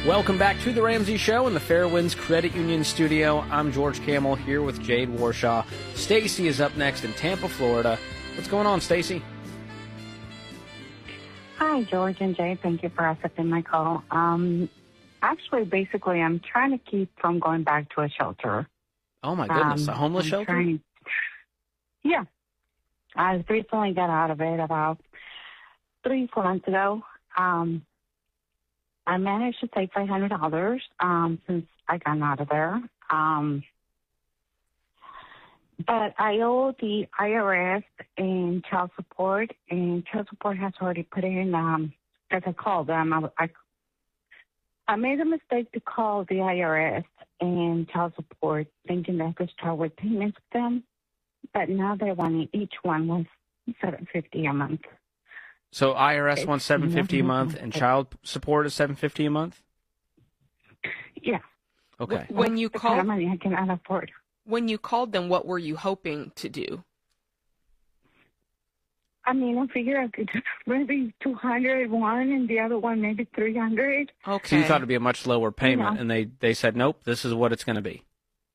Welcome back to The Ramsey Show in the Fairwinds Credit Union studio. I'm George Camel here with Jade Warshaw. Stacy is up next in Tampa, Florida. What's going on, Stacy? Hi, George and Jade. Thank you for accepting my call. Basically, I'm trying to keep from going back to a shelter. Oh, my goodness. A homeless shelter? Yeah. I recently got out of it about 3-4 months ago. I managed to save $500 since I got out of there. But I owe the IRS and child support, and child support has already put in, as I called them, I made a mistake to call the IRS and child support thinking that I could start with payments with them, but now they're wanting each one was $750 a month. So IRS wants $750 a month, and child support is $750 a month? Yeah. Okay. When you called, the kind of money I cannot afford. When you called them, what were you hoping to do? I mean, I figured I could maybe 200 one and the other one maybe 300. Okay. So you thought it'd be a much lower payment, and they said, nope, this is what it's going to be.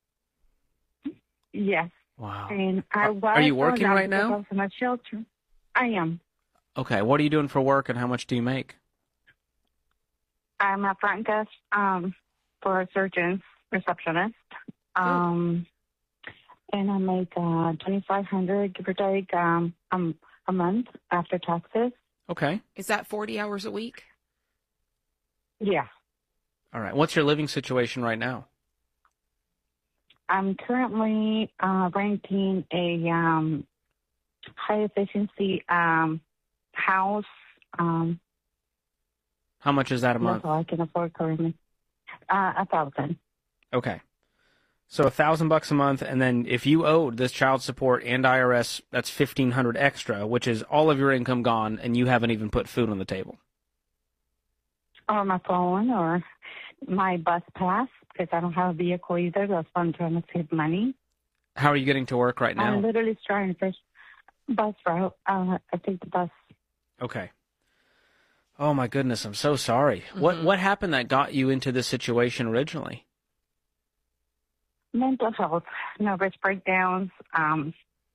Yes. Wow. And are you working right now? I was in a shelter. I am. Okay. What are you doing for work, and how much do you make? I'm a front desk for a surgeon's receptionist. And I make $2,500, give or take, a month after taxes. Okay. Is that 40 hours a week? Yeah. All right. What's your living situation right now? I'm currently renting a high-efficiency house. How much is that a month? That's all I can afford currently. $1,000. Okay. So $1,000 a month, and then if you owed this child support and IRS, that's $1,500 extra, which is all of your income gone, and you haven't even put food on the table. Or my phone, or my bus pass, because I don't have a vehicle either. That's why I'm trying to save money. How are you getting to work right now? I'm literally trying to fish bus route. I take the bus. Okay. Oh my goodness, I'm so sorry. Mm-hmm. What happened that got you into this situation originally? Mental health, nervous breakdowns. I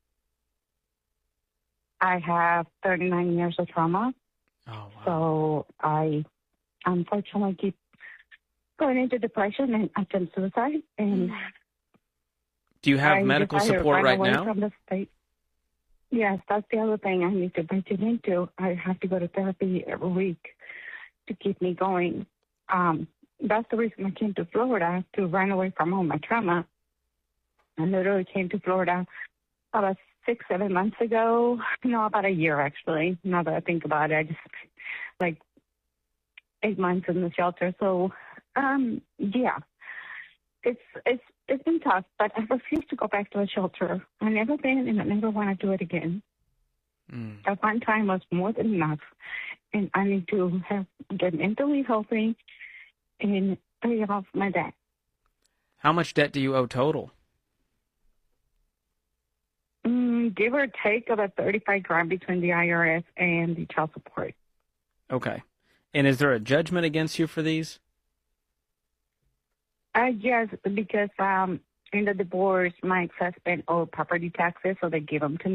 have 39 years of trauma. Oh, wow. So I unfortunately keep going into depression and attempt suicide. And do you have medical support right now? From the state. Yes, that's the other thing I need to venture into. I have to go to therapy every week to keep me going. That's the reason I came to Florida, to run away from all my trauma. I literally came to Florida about 6-7 months ago. No, about a year, actually. Now that I think about it, I just, 8 months in the shelter. So, yeah, it's been tough, but I refuse to go back to a shelter. I've never been, and I never want to do it again. At one time was more than enough, and I need to get mentally healthy and pay off my debt. How much debt do you owe total? Give or take about $35,000 between the IRS and the child support. Okay. And is there a judgment against you for these? Yes, because in the divorce, my ex-husband owed property taxes, so they give them to me.